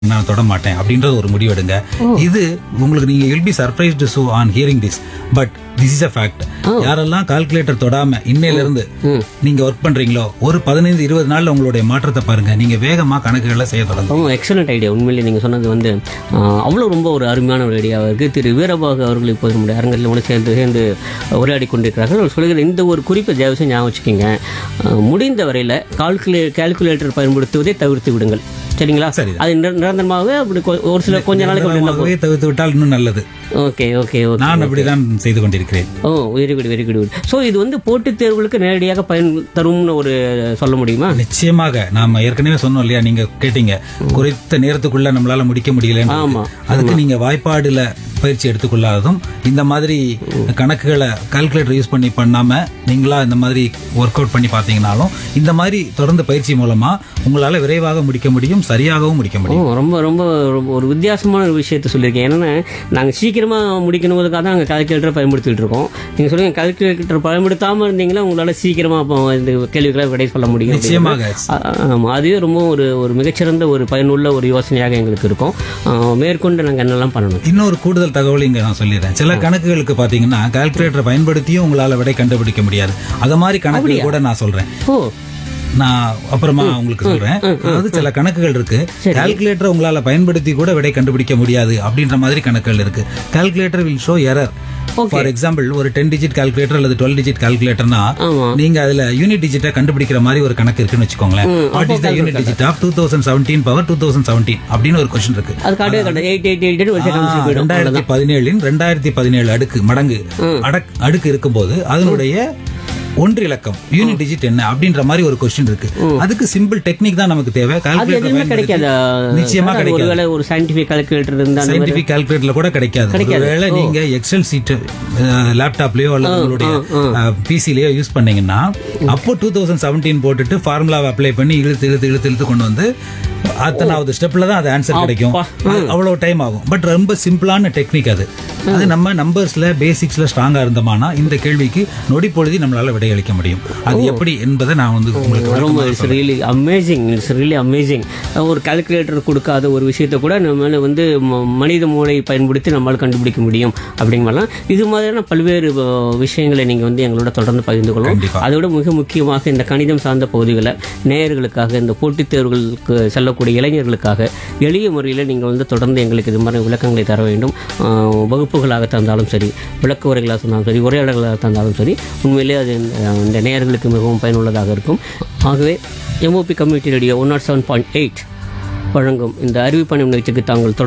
நான் தொட மாட்டேன் அப்படின்றது ஒரு முடிவெடுங்க. இது உங்களுக்கு நீங்க will be surprised so on hearing this, but this is a fact. யாரெல்லாம் கால்குலேட்டர் தொடாம இன்னையில இருந்து நீங்க ஒர்க் பண்றீங்களோ ஒரு 15-20 நாள்ல உங்களுடைய மாற்றத்தை பாருங்க. நீங்க வேகமா கணக்குகளை செய்ய தொடங்கும். Excellent idea. உண்மையிலே நீங்கள் சொன்னது வந்து அவ்வளோ ரொம்ப ஒரு அருமையான ஒரு ஐடியாவாக இருக்குது. திரு வீரபாகு அவர்கள் இப்போது நம்முடைய அரங்கத்தில் கூட சேர்ந்து உரையாடி கொண்டிருக்கிறார்கள். அவர் சொல்கிற இந்த ஒரு குறிப்பை தயவுசெய்து ஞாபகம் வச்சுக்கோங்க. முடிந்த வரையில் கால்குலேட்டர் பயன்படுத்துவதை தவிர்த்து விடுங்கள். சரிங்களா? சரி. அது நிரந்தரமாகவே அப்படி ஒரு சில கொஞ்ச நாளைக்கு தவிர்த்து விட்டால் இன்னும் நல்லது. Okay okay okay. நான் அப்படிதான் செய்து கொண்டிருக்கிறேன். Very good very good. So இது வந்து போட்டித் தேர்வுகளுக்கு நேரடியாக பயன் தரும்னு ஒரு சொல்ல முடியுமா? நிச்சயமாக. நாம ஏற்கனவே சொன்னோம் இல்லையா, நீங்க கேட்டீங்க குறித்த நேரத்துக்குள்ள நம்மளால முடிக்க முடியல. அதுக்கு நீங்க வாய்ப்பாடுல பயிற்சி எடுத்துக்கொள்ளாததும் இந்த மாதிரி கணக்குகளை கால்குலேட்டர் யூஸ் பண்ணாம நீங்களா இந்த மாதிரி ஒர்க் அவுட் பண்ணி பார்த்தீங்கன்னாலும் இந்த மாதிரி தொடர்ந்து பயிற்சி மூலமா உங்களால விரைவாக முடிக்க முடியும், சரியாகவும் முடிக்க முடியும். ரொம்ப ரொம்ப ஒரு வித்தியாசமான ஒரு விஷயத்த சொல்லியிருக்கேன். என்னன்னா நாங்கள் சீக்கிரமா முடிக்கணுங்கிறதுக்காக தான் நாங்கள் கால்குலேட்டரை பயன்படுத்திட்டு இருக்கோம். நீங்க சொல்லுங்க, கால்குலேட்டர் பயன்படுத்தாம இருந்தீங்கன்னா உங்களால சீக்கிரமா இந்த கேள்விகளை விடை சொல்ல முடியும். நிச்சயமாக. அதுவே ரொம்ப ஒரு மிகச்சிறந்த ஒரு பயனுள்ள ஒரு யோசனையாக எங்களுக்கு இருக்கும். மேற்கொண்டு நாங்கள் என்னெல்லாம் பண்ணணும். இன்னொரு கூடுதல் தகவல் இங்க நான் சொல்லிடுறேன். சில கணக்குகளுக்கு பாத்தீங்கன்னா கால்குலேட்டரை பயன்படுத்தியும் உங்களால விடை கண்டுபிடிக்க முடியாது. அத மாதிரி கணக்கு கூட நான் சொல்றேன். நான் அப்புறமா உங்களுக்கு சொல்றேன். அதாவது சில கணக்குகள் இருக்கு, கால்குலேட்டரை உங்களால பயன்படுத்தி கூட விடை கண்டுபிடிக்க முடியாது அப்படின்ற மாதிரி கணக்குகள் இருக்கு. Calculator will show error. For example, ஒரு 10 டிஜிட் கால்குலேட்டர் அல்லது 12 டிஜிட் கால்குலேட்டர்னா நீங்க அதுல யூனிட் டிஜிட்டை கண்டுபிடிக்கிற மாதிரி ஒரு கணக்கு இருக்குன்னு வச்சுக்கோங்களேன். What is the unit digit of 2017 power 2017 அப்படின்னு ஒரு क्वेश्चन இருக்கு. 2017 அடுக்கு மடங்கு அடுக்கு இருக்கும்போது அதனுடைய ஒன்று இலக்கம் யூனிட் டிஜிட் என்ன அப்படின்ற மாதிரி ஒரு क्वेश्चन இருக்கு. அதுக்கு சிம்பிள் டெக்னிக் தான் நமக்கு தேவை. கால்குலேட்டர் கிடைக்காது. நிச்சயமா கிடைக்காது. ஒருவேளை ஒரு சயின்டிபிக் கால்குலேட்டர் இருந்தா சயின்டிபிக் கால்குலேட்டர்ல கூட கிடைக்காது. ஒருவேளை நீங்க எக்ஸல் சீட் லேப்டாப்லயோ அல்லது உங்களுடைய பிசிலயோ யூஸ் பண்ணீங்கன்னா அப்போ 2017 போட்டுட்டு ஃபார்முலாவை அப்ளை பண்ணி இழுத்து கொண்டு வந்து அத்தனாவது ஸ்டெப்ல தான் அது ஆன்சர் கிடைக்கும். அவ்வளவு டைம் ஆகும். பட் ரொம்ப சிம்பிளான டெக்னிக் அது. அது நம்ம நம்பர்ஸ்ல பேசிக்ஸ்ல ஸ்ட்ராங்கா இருந்தோம்னா இந்த கேள்விக்கு நொடி பொழுதி நம்மளால விடையளிக்க முடியும். அது எப்படி என்பதை நான் வந்து உங்களுக்கு இட்ஸ் ரியலி அமேசிங். ஒரு கால்குலேட்டர் கொடுக்காத ஒரு விஷயத்தை கூட நம்ம வந்து மனித மூளை பயன்படுத்தி நம்மளால கண்டுபிடிக்க முடியும் அப்படிங்கலாம். இது மாதிரியான பல்வேறு விஷயங்களை நீங்க வந்து எங்களோட தொடர்ந்து பகிர்ந்து கொள்ளும். அதோட மிக முக்கியமாக இந்த கணிதம் சார்ந்த பகுதிகளை நேயர்களுக்காக, இந்த போட்டித் தேர்வுகளுக்கு செல்லக்கூடிய இளைஞர்களுக்காக எளிய முறையில் நீங்கள் வந்து தொடர்ந்து எங்களுக்கு இது மாதிரி விளக்கங்களை தர வேண்டும். வகுப்புகளாக தந்தாலும் சரி, விளக்க உரைகளாக தந்தாலும் சரி, உரையாடல்களாக தந்தாலும் சரி, உண்மையிலே அது இந்த நேயர்களுக்கு மிகவும் பயனுள்ளதாக இருக்கும். ஆகவே MOP கம்யூனிட்டி ரேடியோ 107.8 வழங்கும் இந்த அறிவிப்பணி நிகழ்ச்சிக்கு தாங்கள்